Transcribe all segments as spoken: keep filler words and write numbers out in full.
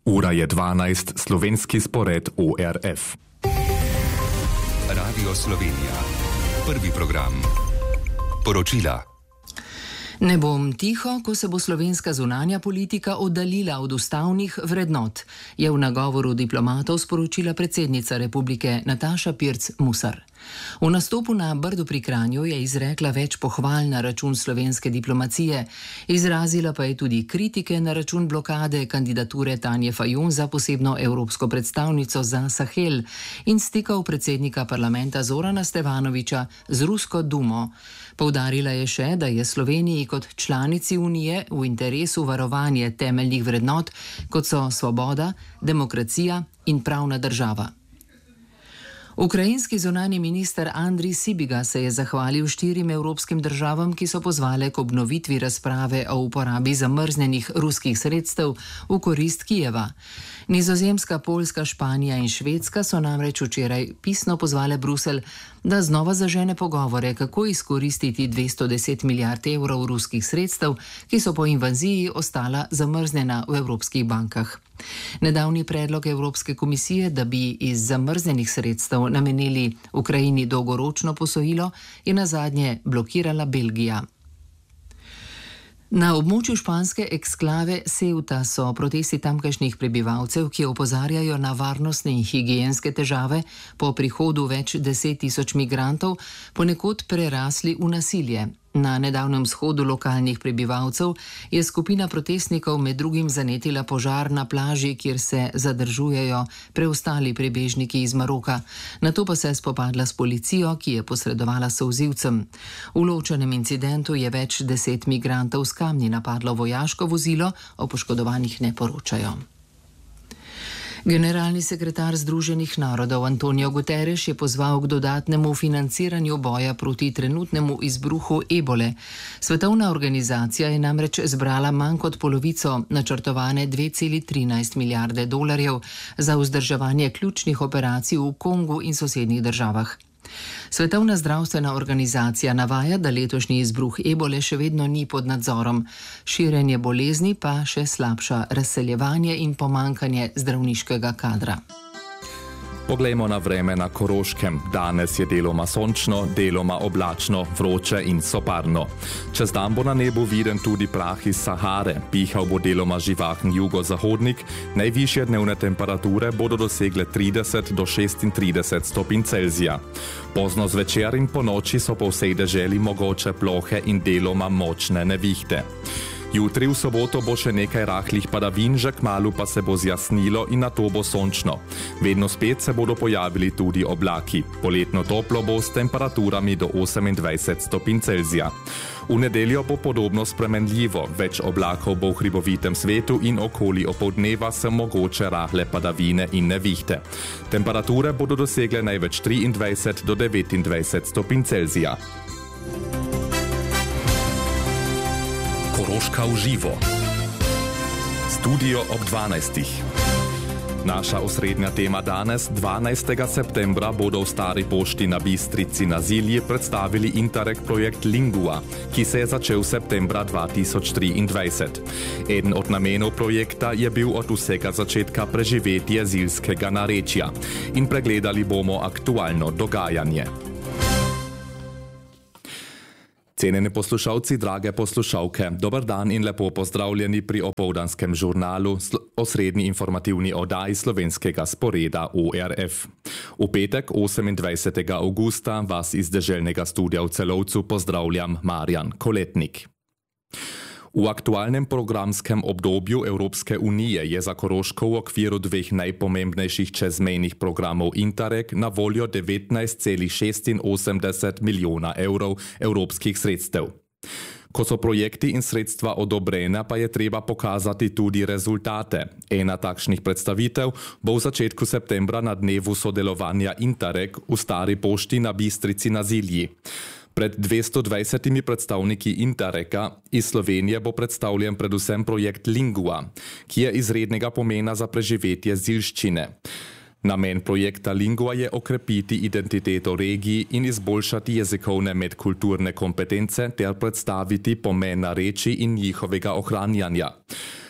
Ura je dvanajst, slovenski spored O R F. Radio Slovenija. Prvi program. Poročila. Ne bom tiho, ko se bo slovenska zunanja politika oddaljila od ustavnih vrednot, je v nagovoru diplomatov sporočila predsednica republike Nataša Pirc Musar. V nastopu na Brdu pri Kranju je izrekla več pohval na račun slovenske diplomacije, izrazila pa je tudi kritike na račun blokade kandidature Tanje Fajon za posebno evropsko predstavnico za Sahel in stikov predsednika parlamenta Zorana Stevanovića z rusko dumo. Poudarila je še, da je Sloveniji kot članici Unije v interesu varovanje temeljnih vrednot, kot so svoboda, demokracija in pravna država. Ukrajinski zunanji minister Andrij Sibiga se je zahvalil štirim evropskim državam, ki so pozvale k obnovitvi razprave o uporabi zamrznjenih ruskih sredstev v korist Kijeva. Nizozemska, Poljska, Španija in Švedska so namreč včeraj pisno pozvale Bruselj, da znova zažene pogovore, kako izkoristiti dvesto deset milijard evrov ruskih sredstev, ki so po invaziji ostala zamrznjena v evropskih bankah. Nedavni predlog Evropske komisije, da bi iz zamrznjenih sredstev namenili Ukrajini dolgoročno posojilo, je nazadnje blokirala Belgija. Na območju španske eksklave Ceuta so protesti tamkajšnjih prebivalcev, ki opozarjajo na varnostne in higienske težave po prihodu več deset tisoč migrantov, ponekod prerasli v nasilje. Na nedavnem shodu lokalnih prebivalcev je skupina protestnikov med drugim zanetila požar na plaži, kjer se zadržujejo preostali prebežniki iz Maroka. Nato pa se je spopadla s policijo, ki je posredovala solzivcem. V ločenem incidentu je več deset migrantov s kamni napadlo vojaško vozilo, o poškodovanih ne poročajo. Generalni sekretar Združenih narodov Antonio Guterres je pozval k dodatnemu financiranju boja proti trenutnemu izbruhu ebole. Svetovna organizacija je namreč zbrala manj kot polovico načrtovane dve celi trinajst milijarde dolarjev za vzdrževanje ključnih operacij v Kongu in sosednjih državah. Svetovna zdravstvena organizacija navaja, da letošnji izbruh ebole še vedno ni pod nadzorom. Širjenje bolezni pa še slabša razseljevanje in pomanjkanje zdravniškega kadra. Poglejmo na vreme na Koroškem. Danes je deloma sončno, deloma oblačno, vroče in soparno. Čez dan bo na nebu viden tudi prah iz Sahare, pihal bo deloma živahen jugozahodnik, najvišje dnevne temperature bodo dosegle trideset do šestintrideset stopinj Celzija. Pozno zvečer in po noči so po vsej deželi mogoče plohe in deloma močne nevihte. Jutri v soboto bo še nekaj rahlih padavin, že kmalu pa se bo zjasnilo in nato bo sončno. Vedno spet se bodo pojavili tudi oblaki. Poletno toplo bo s temperaturami do osemindvajset stopinj Celzija. V nedeljo bo podobno spremenljivo, več oblakov bo v hribovitem svetu in okoli opoldneva so mogoče rahle padavine in nevihte. Temperature bodo dosegle največ triindvajset do devetindvajset stopinj Celzija. Koroška v živo. Studio ob dvanajstih. Naša osrednja tema danes, dvanajstega septembra, bodo v Stari pošti na Bistrici na Zilji predstavili Interreg projekt Lingua, ki se je začel septembra dva tisoč triindvajset. Eden od namenov projekta je bil od vsega začetka preživetje zilskega narečja in pregledali bomo aktualno dogajanje. Cenjeni poslušalci, drage poslušalke, dober dan in lepo pozdravljeni pri opoldanskem žurnalu, osrednji informativni oddaji slovenskega sporeda O R F. V petek, osemindvajsetega avgusta, vas iz deželnega studia v Celovcu pozdravljam Marjan Koletnik. V aktualnem programskem obdobju Evropske unije je za Koroško v okviru dveh najpomembnejših čezmejnih programov Interreg na voljo devetnajst celih šestinosemdeset milijona evrov evropskih sredstev. Ko so projekti in sredstva odobrena, pa je treba pokazati tudi rezultate. Ena takšnih predstavitev bo v začetku septembra na dnevu sodelovanja Interreg v Stari pošti na Bistrici na Zilji. Pred dvesto dvajsetimi predstavniki Interrega iz Slovenije bo predstavljen predvsem projekt Lingua, ki je izrednega pomena za preživetje zilščine. Namen projekta Lingua je okrepiti identiteto regiji in izboljšati jezikovne medkulturne kompetence ter predstaviti pomen narečij in njihovega ohranjanja.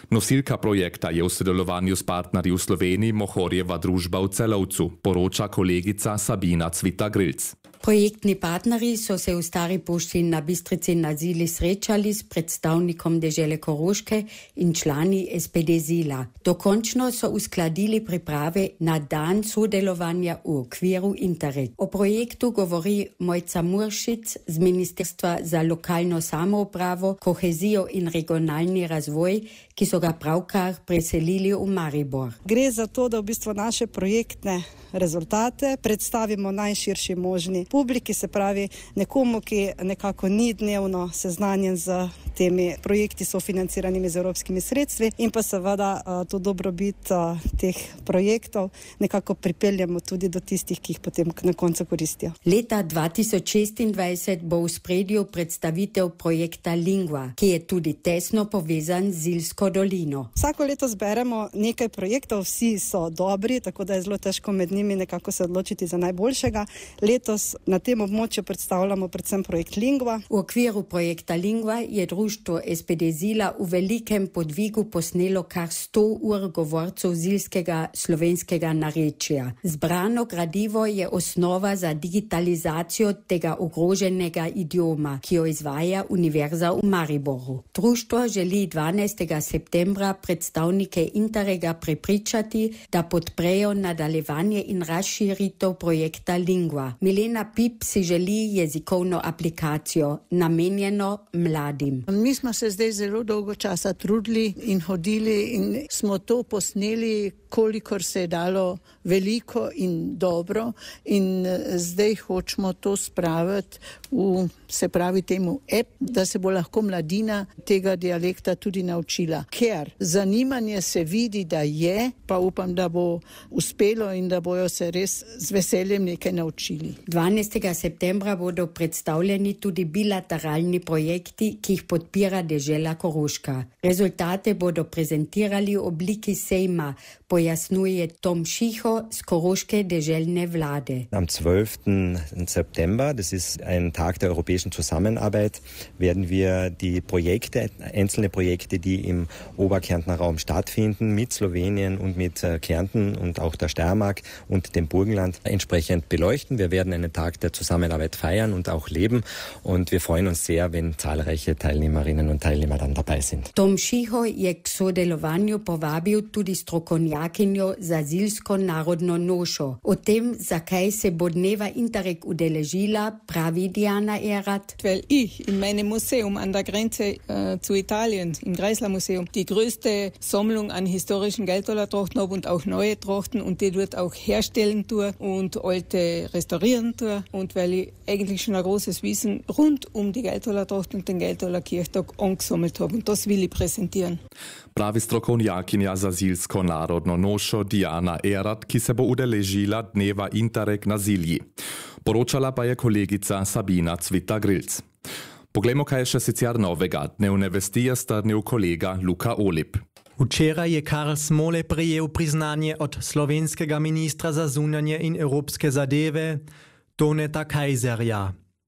Nosilka projekta je v sodelovanju s partnerji v Sloveniji Mohorjeva družba v Celovcu, poroča kolegica Sabina Cvita-Grilc. Projektni partnerji so se v Stari pošti na Bistrici na Zili srečali s predstavnikom dežele Koroške in člani S P D Zila. Dokončno so uskladili priprave na dan sodelovanja v okviru Interreg. O projektu govori Mojca Muršic z Ministrstva za lokalno samoupravo, kohezijo in regionalni razvoj, ki so ga pravkar preselili v Maribor. Gre za to, da v bistvu naše projektne rezultate predstavimo najširši možni publiki, se pravi nekomu, ki nekako ni dnevno seznanjen z temi projekti sofinanciranimi z evropskimi sredstvi in pa seveda to dobrobit teh projektov nekako pripeljamo tudi do tistih, ki jih potem na koncu koristijo. Leta dva tisoč šestindvajset bo v spredju predstavitev projekta Lingua, ki je tudi tesno povezan z Zilsko dolino. Vsako leto zberemo nekaj projektov, vsi so dobri, tako da je zelo težko med njimi nekako se odločiti za najboljšega. Letos na tem območju predstavljamo predvsem projekt Lingua. V okviru projekta Lingua je društvo S P D Zila v velikem podvigu posnelo kar sto ur govorcev zilskega slovenskega narečja. Zbrano gradivo je osnova za digitalizacijo tega ogroženega idioma, ki jo izvaja Univerza v Mariboru. Društvo želi dvanajstega septembra predstavnike Interrega prepričati, da podprejo nadaljevanje in razširitev projekta Lingua. Milena Pip si želi jezikovno aplikacijo, namenjeno mladim. Mi smo se zdaj zelo dolgo časa trudili in hodili in smo to posneli, kolikor se je dalo veliko in dobro in zdaj hočemo to spraviti v, se pravi temu app, da se bo lahko mladina tega dialekta tudi naučila. Ker zanimanje se vidi, da je, pa upam, da bo uspelo in da bojo se res z veseljem nekaj naučili. dvanajstega septembra bodo predstavljeni tudi bilateralni projekti, ki jih podpira dežela Koroška. Rezultate bodo prezentirali v obliki sejma, pojasnjuje Tom Šiho z Koroške deželne vlade. Am zwölften September, das ist ein Tag der europäischen Zusammenarbeit, werden wir die Projekte, einzelne Projekte, die im Oberkärntner Raum stattfinden, mit Slowenien und mit Kärnten und auch der Steiermark und dem Burgenland entsprechend beleuchten. Wir werden einen Tag der Zusammenarbeit feiern und auch leben und wir freuen uns sehr, wenn zahlreiche Teilnehmerinnen und Teilnehmer dann dabei sind. Tom Šiho je k sodelovanju povabil tudi strokovnjakinjo za zilsko narodno nošo. O tem, zakaj se bo dneva Interreg udeležila, pravi Diana Erath. Weil ich in meinem Museum an der Grenze äh, zu Italien, im Greisler Museum, die größte Sammlung an historischen Gelddollar-Trachten habe und auch neue Trachten und die dort auch herstellen tue und alte restaurieren tue und weil ich eigentlich schon ein großes Wissen rund um die Gelddollar-Trachten und den Gelddollar-Kirchtag angesammelt habe und das will ich präsentieren. Pravi strokovnjakinja za zilsko narodno nošo Diana Erath, ki se bo udeležila dneva Interreg na Zilji. Poročala pa je kolegica Sabina Cvita-Grilc. Poglejmo, kaj je še sicer novega. Dnevne vesti je strnil kolega Luka Olip. Včeraj je Karl Smole prijel priznanje od slovenskega ministra za zunanje in evropske zadeve Toneta Kajzerja.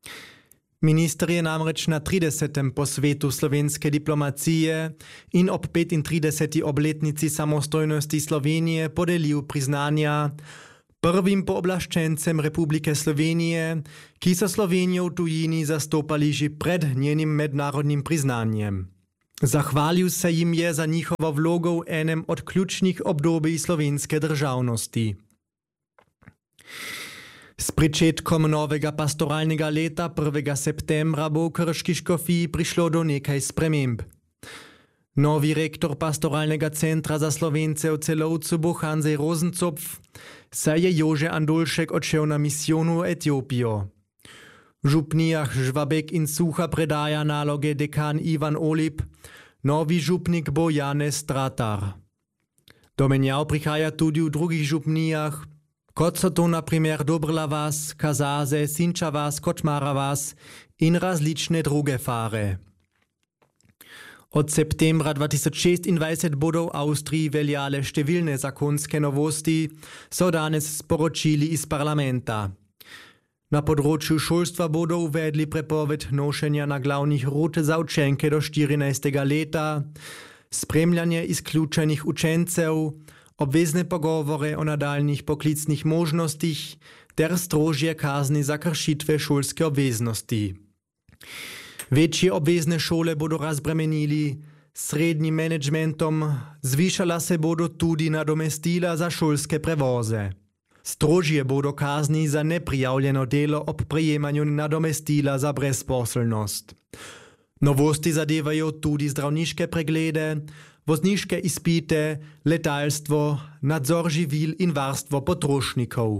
Minister je namreč na tridesetem posvetu slovenske diplomacije in ob petintrideseti obletnici samostojnosti Slovenije podelil priznanja prvim pooblaščencem Republike Slovenije, ki so Slovenijo v tujini zastopali že pred njenim mednarodnim priznanjem. Zahvalil se jim je za njihovo vlogo v enem od ključnih obdobij slovenske državnosti. S pričetkom novega pastoralnega leta prvega septembra bo v Krški škofiji prišlo do nekaj sprememb. Novi rektor pastoralnega centra za Slovence v Celovcu bo Hanzej Rosencopf, saj je Jože Andolšek odšel na misijon v Etiopijo. Župnijah Žvabek in Suha predaja naloge dekan Ivan Olip, novi župnik bo Janez Stratar. Do menjav prihaja tudi v drugih župnijah, kot so to na primer Dobrla vas, Kazaze, Sinča vas, Kotmara vas in različne druge fare. Od septembra dva tisoč šestindvajset bodo v Avstriji veljale številne zakonske novosti, so danes sporočili iz parlamenta. Na področju šolstva bodo uvedli prepoved nošenja na glavnih rut za učenke do štirinajstega leta, spremljanje izključenih učencev, obvezne pogovore o nadaljnih poklicnih možnostih ter strožje kazni za kršitve šolske obveznosti. Večje obvezne šole bodo razbremenili s srednjim menedžmentom, zvišala se bodo tudi nadomestila za šolske prevoze. Strožje bodo kazni za neprijavljeno delo ob prejemanju nadomestila za brezposelnost. Novosti zadevajo tudi zdravniške preglede, vozniške izpite, letalstvo, nadzor živil in varstvo potrošnikov.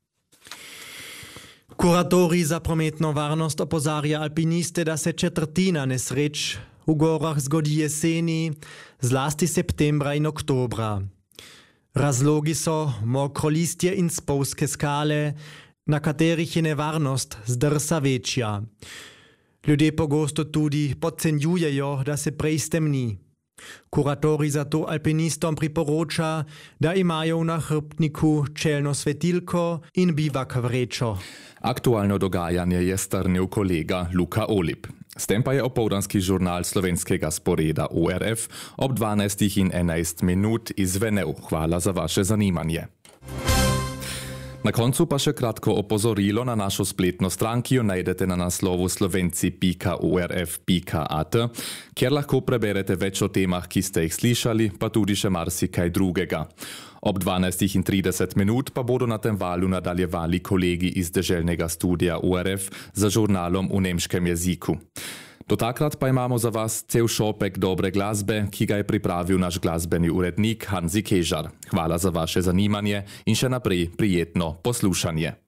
Kuratorij za prometno varnost opozarja alpiniste, da se četrtina nesreč v gorah zgodi jeseni, zlasti septembra in oktobra. Razlogi so mokro listje in spolzke skale, na katerih je nevarnost zdrsa večja. Ljudje pogosto tudi podcenjujejo, da se prej stemni. Kuratorij zato alpinistom priporoča, da imajo v nahrbtniku čelno svetilko in bivak vrečo. Aktualno dogajanje je strnil kolega Luka Olip. S tem pa je opoldanski žurnal slovenskega sporeda O R F ob dvanajstih in enajst minut izvenel. Hvala za vaše zanimanje. Na koncu pa še kratko opozorilo na našo spletno stran, ki jo najdete na naslovu slovenci pika o r f pika a t, kjer lahko preberete več o temah, ki ste jih slišali, pa tudi še marsikaj drugega. Ob dvanajstih in trideset minut pa bodo na tem valu nadaljevali kolegi iz deželnega studia O R F za žurnalom v nemškem jeziku. Do takrat pa imamo za vas cel šopek dobre glasbe, ki ga je pripravil naš glasbeni urednik Hanzi Kežar. Hvala za vaše zanimanje in še naprej prijetno poslušanje.